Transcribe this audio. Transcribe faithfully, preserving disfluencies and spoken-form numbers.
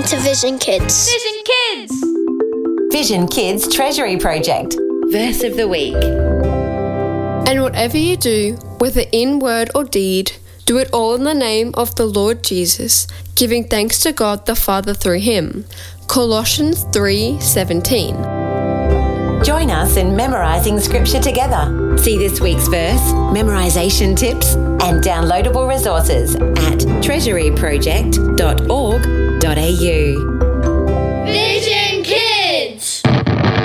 listening to Vision Kids. Vision Kids! Vision Kids Treasury Project. Verse of the Week. And whatever you do, whether in word or deed, do it all in the name of the Lord Jesus, giving thanks to God the Father through him. Colossians three seventeen. Join us in memorising scripture together. See this week's verse, memorisation tips, and downloadable resources at treasury project dot org dot a u.